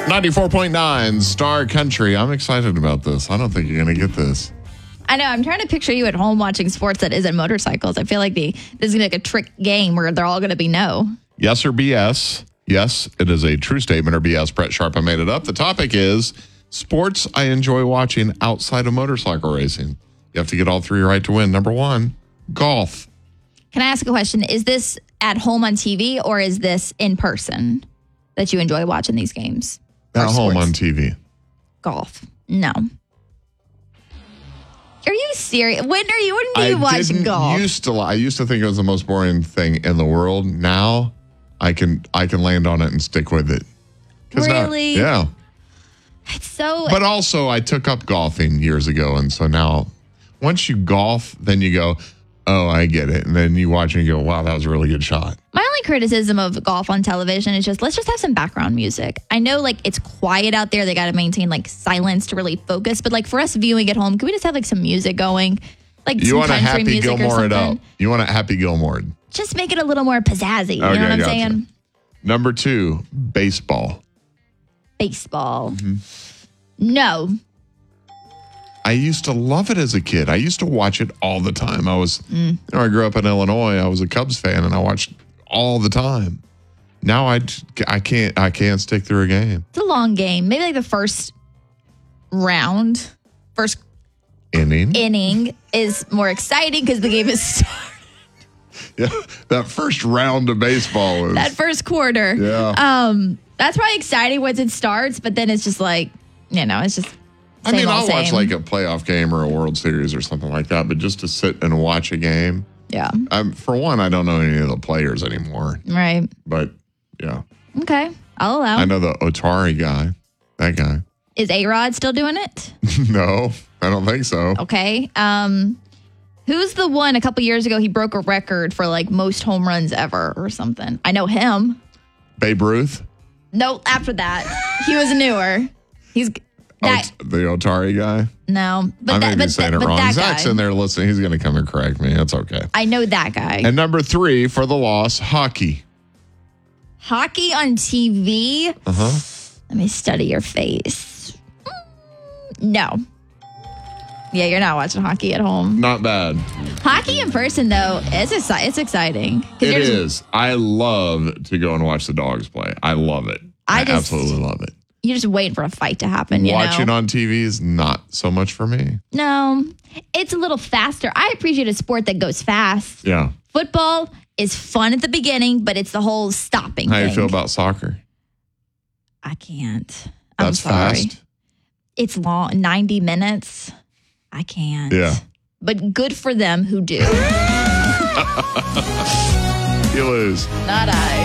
94.9 Star Country. I'm excited about this. I don't think you're going to get this. I know. I'm trying to picture you at home watching sports that isn't motorcycles. I feel like this is going to be like a trick game where they're all going to be no. Yes or BS? Yes, it is a true statement, or BS. Brett Sharp, I made it up. The topic is sports I enjoy watching outside of motorcycle racing. You have to get all three right to win. Number one, golf. Can I ask a question? Is this at home on TV or is this in person that you enjoy watching these games? At home on TV. Golf. No. Are you serious? When do you watch golf? I used to think it was the most boring thing in the world. Now I can land on it and stick with it. Really? Yeah. It's so. But also, I took up golfing years ago, and so now, once you golf, then you go, oh, I get it, and then you watch and you go, wow, that was a really good shot. My only criticism of golf on television is let's just have some background music. I know it's quiet out there. They got to maintain silence to really focus. But for us viewing at home, can we just have some music going? You want to Happy Gilmore it up. You want to Happy Gilmore. Just make it a little more pizzazzy. You know what I'm saying? Number two, baseball. Baseball. Mm-hmm. No. I used to love it as a kid. I used to watch it all the time. I grew up in Illinois. I was a Cubs fan, and I watched all the time. Now I can't stick through a game. It's a long game. Maybe the first inning is more exciting because the game is started. Yeah, that first round of baseball is that first quarter. Yeah. That's probably exciting once it starts, but then it's just it's just. I'll watch a playoff game or a World Series or something like that, but just to sit and watch a game. Yeah. For one, I don't know any of the players anymore. Right. But, yeah. Okay. I'll allow. I know the Otari guy. That guy. Is A-Rod still doing it? No, I don't think so. Okay. Who's the one a couple years ago, he broke a record for most home runs ever or something? I know him. Babe Ruth? No, after that. He was newer. He's... the Otari guy? No. I may be saying it wrong. Zach's in there listening. He's going to come and correct me. That's okay. I know that guy. And number three, for the loss, hockey. Hockey on TV? Uh-huh. Let me study your face. No. Yeah, you're not watching hockey at home. Not bad. Hockey in person, though, it's exciting. It is. I love to go and watch the Dogs play. I love it. I absolutely love it. You're just waiting for a fight to happen, Watching on TV is not so much for me. No, it's a little faster. I appreciate a sport that goes fast. Yeah. Football is fun at the beginning, but it's the whole stopping thing. How do you feel about soccer? I can't. That's fast? It's long, 90 minutes. I can't. Yeah. But good for them who do. You lose. Not I.